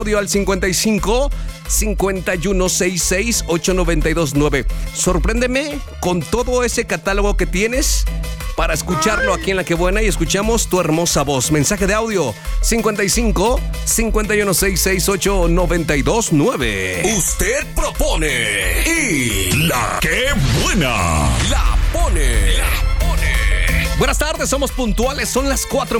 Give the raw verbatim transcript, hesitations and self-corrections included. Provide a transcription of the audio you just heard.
Audio al cincuenta y cinco, cincuenta y uno, sesenta y seis, ocho noventa y dos, nueve. Sorpréndeme con todo ese catálogo que tienes para escucharlo aquí en La Que Buena y escuchamos tu hermosa voz. Mensaje de audio cincuenta y cinco, cincuenta y uno, sesenta y seis, ocho noventa y dos, nueve. Usted propone y La Que Buena la pone. La pone. Buenas tardes, somos puntuales, son las cuatro.